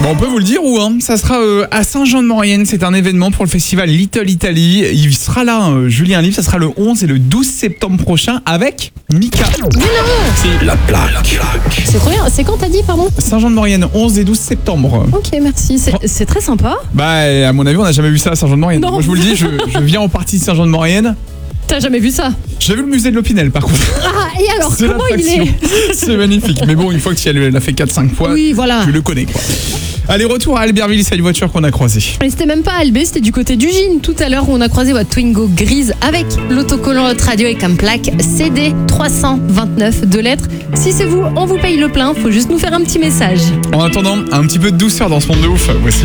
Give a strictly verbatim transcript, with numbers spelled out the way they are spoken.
Bon, on peut vous le dire où, hein. Ça sera euh, à Saint-Jean-de-Maurienne. C'est un événement pour le festival Little Italy. Il sera là, euh, Julien Live. Ça sera le onze et le douze septembre prochain avec Mika. Mais non, C'est la plaque. c'est trop bien. C'est quand t'as dit, pardon? Saint-Jean-de-Maurienne, onze et douze septembre. Ok, merci. C'est, c'est très sympa. Bah, à mon avis, on n'a jamais vu ça à Saint-Jean-de-Maurienne. Non. Moi, je vous le dis, je, je viens en partie de Saint-Jean-de-Maurienne. T'as jamais vu ça? J'ai vu le musée de l'Opinel, par contre. Ah, et alors, C'est comment il l'attraction. est? C'est magnifique. Mais bon, une fois que tu l'as fait quatre cinq fois, Oui, voilà. tu le connais, quoi. Allez, retour à Albertville, c'est une voiture qu'on a croisée. Et c'était même pas Albé, c'était du côté du Gine. Tout à l'heure, où on a croisé votre Twingo grise avec l'autocollant Hot Radio et comme plaque C D trois cent vingt-neuf, deux lettres. Si c'est vous, on vous paye le plein. Faut juste nous faire un petit message. En attendant, un petit peu de douceur dans ce monde de ouf. Voici